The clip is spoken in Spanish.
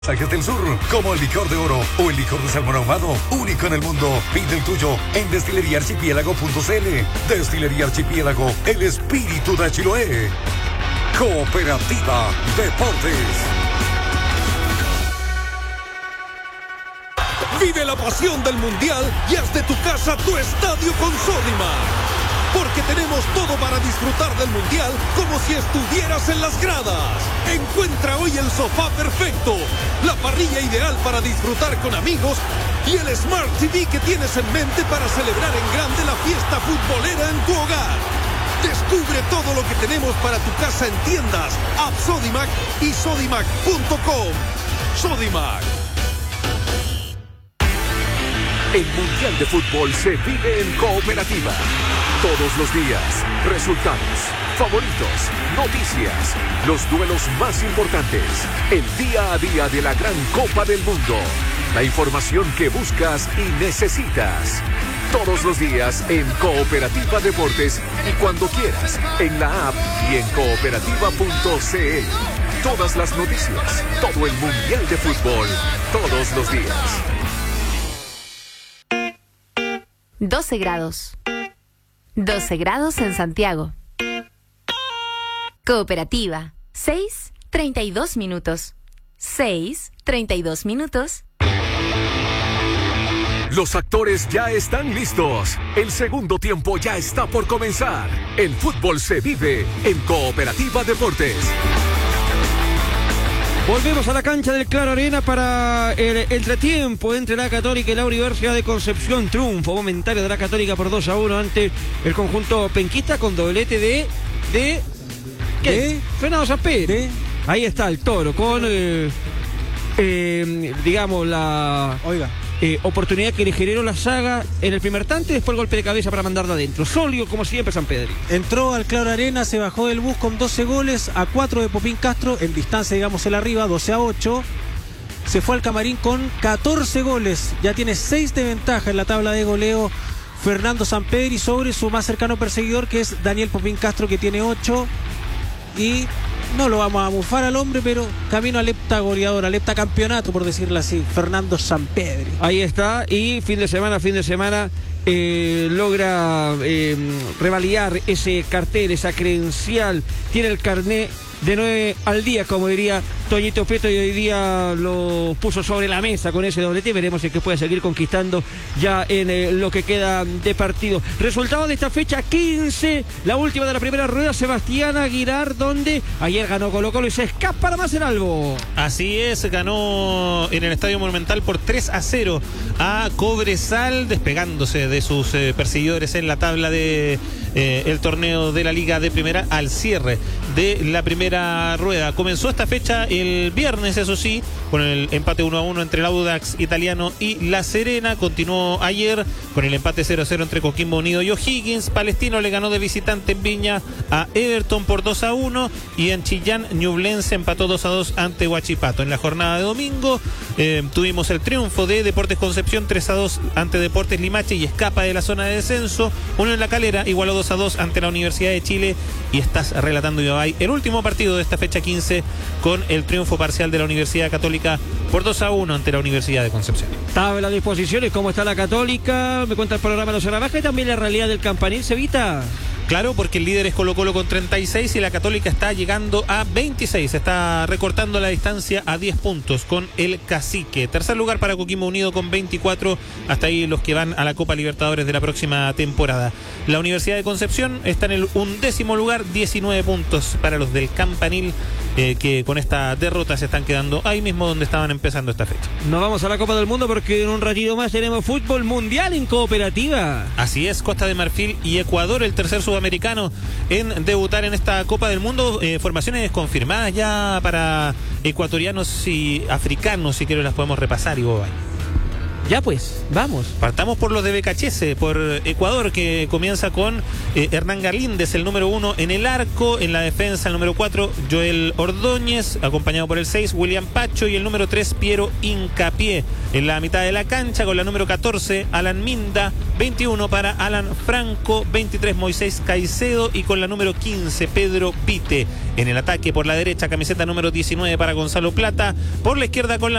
Paisajes del Sur, como el licor de oro o el licor de salmón ahumado, único en el mundo. Pide el tuyo en destileriaarchipiélago.cl. Destilería Archipiélago, el espíritu de Chiloé. Cooperativa Deportes. Vive la pasión del Mundial y haz de tu casa tu estadio con Sodimac. Porque tenemos todo para disfrutar del Mundial como si estuvieras en las gradas. Encuentra hoy el sofá perfecto, la parrilla ideal para disfrutar con amigos y el Smart TV que tienes en mente para celebrar en grande la fiesta futbolera en tu hogar. Descubre todo lo que tenemos para tu casa en tiendas, app Sodimac y sodimac.com. Sodimac. El Mundial de Fútbol se vive en Cooperativa. Todos los días, resultados, favoritos, noticias, los duelos más importantes, el día a día de la gran Copa del Mundo, la información que buscas y necesitas. Todos los días en Cooperativa Deportes y cuando quieras, en la app y en cooperativa.cl. Todas las noticias, todo el Mundial de Fútbol, todos los días. 12 grados. 12 grados en Santiago. Cooperativa, 6:32 minutos. 6:32 minutos. Los actores ya están listos. El segundo tiempo ya está por comenzar. El fútbol se vive en Cooperativa Deportes. Volvemos a la cancha del Claro Arena para el entretiempo entre la Católica y la Universidad de Concepción. Triunfo momentáneo de la Católica por 2-1 ante el conjunto penquista con doblete de Fernando Sampedri. Ahí está el Toro con digamos la oportunidad que le generó la saga en el primer tanto y después el golpe de cabeza para mandarla adentro. Sólido como siempre Sampedri. Entró al Claro Arena, se bajó del bus con 12 goles, a 4 de Popín Castro, en distancia digamos el arriba, 12-8. Se fue al camarín con 14 goles, ya tiene 6 de ventaja en la tabla de goleo Fernando Sampedri sobre su más cercano perseguidor que es Daniel Popín Castro, que tiene 8. Y no lo vamos a bufar al hombre, pero camino al heptagoleador, al heptacampeonato, por decirlo así, Fernando Sampedri. Ahí está, y fin de semana logra revalidar ese cartel, esa credencial, tiene el carné de 9 al día, como diría Toñito Peto, y hoy día lo puso sobre la mesa con ese doblete. Veremos si es que puede seguir conquistando ya en lo que queda de partido. Resultado de esta fecha 15, la última de la primera rueda, Sebastián Aguilar, donde ayer ganó Colo-Colo y se escapa más en Albo. Así es, ganó en el Estadio Monumental por 3-0 a Cobresal, despegándose de sus perseguidores en la tabla de el torneo de la Liga de Primera al cierre de la primera rueda. Comenzó esta fecha el viernes, eso sí, con el empate 1-1 entre el Audax Italiano y La Serena. Continuó ayer con el empate 0-0 entre Coquimbo Unido y O'Higgins. Palestino le ganó de visitante en Viña a Everton por 2-1 y en Chillán Ñublense empató 2-2 ante Huachipato. En la jornada de domingo tuvimos el triunfo de Deportes Concepción 3-2 ante Deportes Limache y escapa de la zona de descenso. Unión La Calera igualó 2-2 ante la Universidad de Chile y estás relatando, Ibai, el último partido de esta fecha 15 con el triunfo parcial de la Universidad Católica por 2-1 ante la Universidad de Concepción. Tabla de disposiciones, ¿cómo está la Católica? Me cuenta el programa de los Baja y también la realidad del Campanil, Cevita. Claro, porque el líder es Colo-Colo con 36 y la Católica está llegando a 26. Está recortando la distancia a 10 puntos con el Cacique. Tercer lugar para Coquimbo Unido con 24. Hasta ahí los que van a la Copa Libertadores de la próxima temporada. La Universidad de Concepción está en el 11º lugar, 19 puntos para los del Campanil, que con esta derrota se están quedando ahí mismo donde estaban empezando esta fecha. Nos vamos a la Copa del Mundo porque en un ratito más tenemos fútbol mundial en Cooperativa. Así es, Costa de Marfil y Ecuador, el tercer sudamericano en debutar en esta Copa del Mundo. Formaciones confirmadas ya para ecuatorianos y africanos, si quieren las podemos repasar, Ivo. Ya pues, vamos. Partamos por los de Becachese, por Ecuador, que comienza con Hernán Galíndez, el número 1 en el arco, en la defensa el número 4, Joel Ordóñez, acompañado por el 6, William Pacho, y el número 3, Piero Hincapié. En la mitad de la cancha, con la número 14, Alan Minda, 21 para Alan Franco, 23 Moisés Caicedo, y con la número 15, Pedro Pite. En el ataque por la derecha, camiseta número 19 para Gonzalo Plata, por la izquierda con la